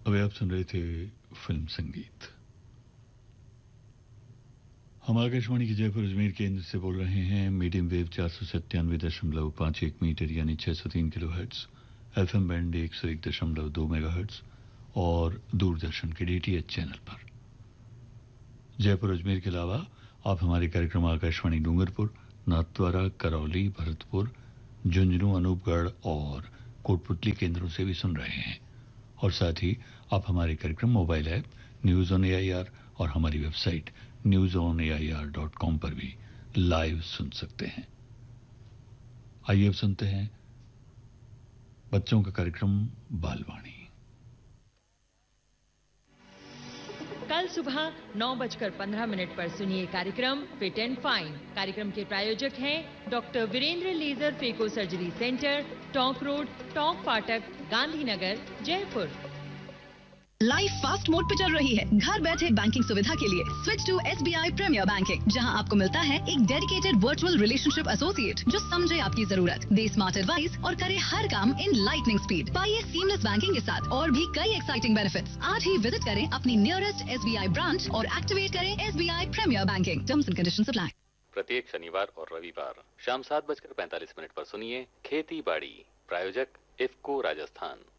अभी आप सुन रहे थे फिल्म संगीत। हम आकाशवाणी के जयपुर अजमेर केंद्र से बोल रहे हैं। मीडियम वेव 497.51 मीटर यानी 603 kilo hertz, FM band 101.2 mega hertz और दूरदर्शन के डीटीएच चैनल पर। जयपुर अजमेर के अलावा आप हमारे कार्यक्रम आकाशवाणी डूंगरपुर, नाथद्वारा, करौली, भरतपुर, झुंझुनू, अनूपगढ़ और कोटपुतली केंद्रों से भी सुन रहे हैं। और साथ ही आप हमारे कार्यक्रम mobile app news on AIR और हमारी वेबसाइट newsonair.com पर भी लाइव सुन सकते हैं। आइए अब सुनते हैं बच्चों का कार्यक्रम बालवाणी। कल सुबह 9:15 पर सुनिए कार्यक्रम फिट एंड फाइन। कार्यक्रम के प्रायोजक हैं doctor Virendra laser phaco surgery centre, Tonk road, Tonk फाटक, Gandhinagar, Jaipur. Life fast mode पे चल रही है। घर बैठे बैंकिंग सुविधा के लिए switch to SBI premiere banking, जहां आपको मिलता है एक डेडिकेटेड वर्चुअल रिलेशनशिप एसोसिएट जो समझे आपकी जरूरत, दे स्मार्ट एडवाइस और करे हर काम इन लाइटनिंग स्पीड। पाइए सीमलेस बैंकिंग के साथ और भी कई एक्साइटिंग बेनिफिट्स। आज ही विजिट करें अपनी नियरेस्ट एसबीआई ब्रांच और एक्टिवेट करें SBI premiere banking. Terms and conditions apply. प्रत्येक शनिवार और रविवार शाम 7:45 पर सुनिए खेती बाड़ी। प्रायोजक इफ्को राजस्थान।